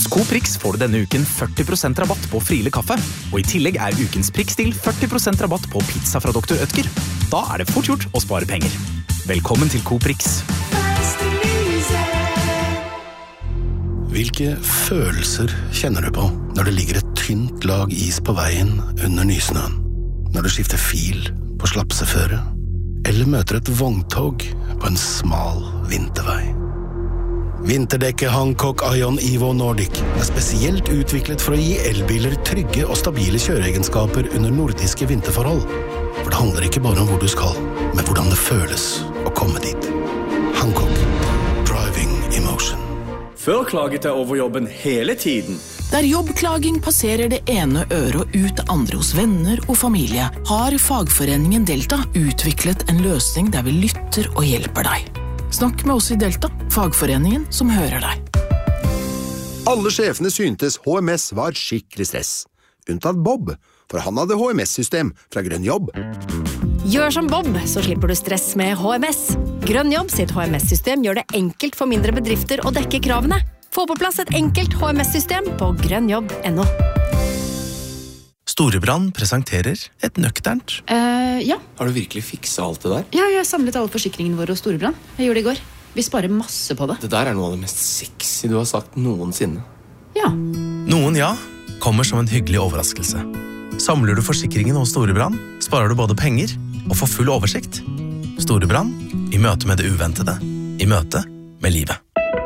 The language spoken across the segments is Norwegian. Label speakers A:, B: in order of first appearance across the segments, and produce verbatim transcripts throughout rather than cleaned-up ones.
A: Hos Coprix får du denne uken førti prosent rabatt på Friele kaffe, og i tillegg er ukens prikkstil førti prosent rabatt på pizza fra doktor Ødker. Da er det fort gjort å spare penger. Velkommen til Coprix.
B: Hvilke følelser kjenner du på når det ligger et tynt lag is på veien under nysnøen? Når du skifter fil på slapseføre? Eller møter et vogntog på en smal vintervei? Vinterdekket Hancock Ion Evo Nordic er spesielt utviklet for å gi elbiler trygge og stabile kjøreegenskaper under nordiske vinterforhold. For det handler ikke bare om hvor du skal, men hvordan det føles å komme dit. Hancock. Driving emotion.
C: Før klaget jeg over jobben hele tiden.
D: Der jobbklaging passerer det ene øret og ut det andre hos venner og familie, har fagforeningen Delta utviklet en løsning der vi lytter og hjelper deg. Snakk med oss i Delta, fagforeningen som hører deg.
E: Alle sjefene syntes H M S var skikkelig stress. Unntatt Bob, for han hadde H M S-system fra Grønn Jobb.
F: Gjør som Bob, så slipper du stress med H M S. Grønn Jobb sitt H M S-system gjør det enkelt for mindre bedrifter å dekke kravene. Få på plass et enkelt H M S-system på grønnjobb punktum no.
G: Storebrand presenterer et nøkternt.
H: Uh, ja.
I: Har du virkelig fikset alt det der?
H: Ja, jeg har samlet alle forsikringene våre hos Storebrand. Jeg gjorde det i går. Vi sparer masse på det.
I: Det der er noe av det mest sexy du har sagt noensinne.
H: Ja.
G: Noen ja, kommer som en hyggelig overraskelse. Samler du forsikringen hos Storebrand, sparer du både penger og får full oversikt. Storebrand, i møte med det uventede, i møte med livet.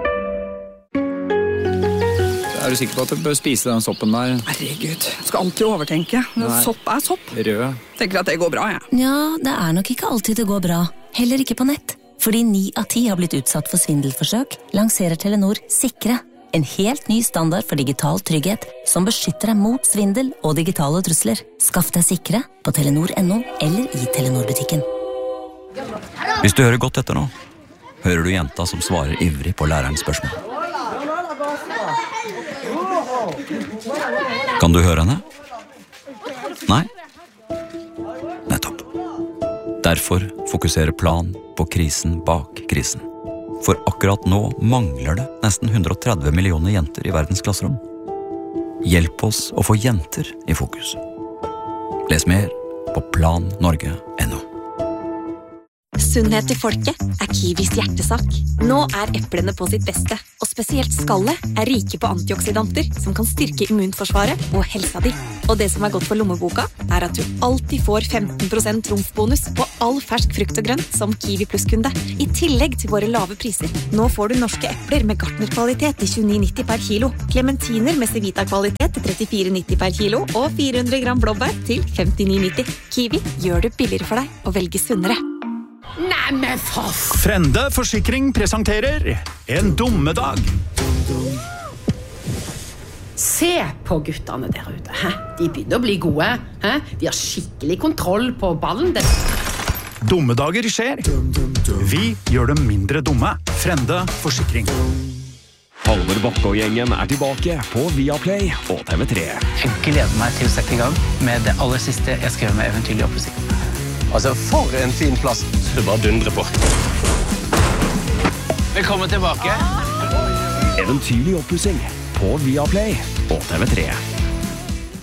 J: Er du sikker på at du bør spise den soppen der?
K: Herregud, jeg skal alltid overtenke. Sopp er sopp.
J: Rød.
K: Tenker at det går bra, jeg.
L: Ja. ja, det er nok ikke alltid det går bra. Heller ikke på nett. Fordi ni av ti har blitt utsatt for svindelforsøk, lanserer Telenor Sikre. En helt ny standard for digital trygghet som beskytter deg mot svindel og digitale trusler. Skaff deg Sikre på telenor punktum no eller i Telenor-butikken.
M: Hvis du hører godt etter nå, hører du jenta som svarer ivrig på lærerens spørsmål. Kan du høre henne? Nei? Nettopp. Derfor fokuserer Plan på krisen bak krisen. For akkurat nå mangler det nesten hundre og tretti millioner jenter i verdens klasserom. Hjelp oss å få jenter i fokus. Les mer på plan norge punktum no.
F: Sunnhet til folket er Kiwis hjertesak. Nå er eplene på sitt beste, og spesielt skallet er rike på antioksidanter som kan styrke immunforsvaret og helsa di. Og det som er godt for lommeboka, er at du alltid får femten prosent trumfbonus på all fersk frukt og grønt som Kiwi Plus-kunde, i tillegg til våre lave priser. Nå får du norske epler med Gartner-kvalitet til tjueni nitti per kilo, clementiner med Civita-kvalitet til trettifire nitti per kilo, og fire hundre gram blåbær til femtini nitti. Kiwi gjør det billigere for deg å velge sunnere.
N: Nei, men for... Frende Forsikring presenterer En dummedag.
H: Se på guttene der ute. Hæ? De begynner å bli gode. Hæ? De har skikkelig kontroll på ballen. Det...
N: Dummedager skjer. Vi gjør dem mindre dumme. Frende Forsikring.
O: Halvor Bakke og gjengen er tilbake på Viaplay og T V tre.
P: Jeg gleder meg til å sette i gang med det aller siste jeg skrev med Eventyrlig oppussing.
Q: Altså, for en fin plass. Du bare dundrer på.
P: Velkommen tilbake.
O: Eventyrlig oppussing på Viaplay og T V tre.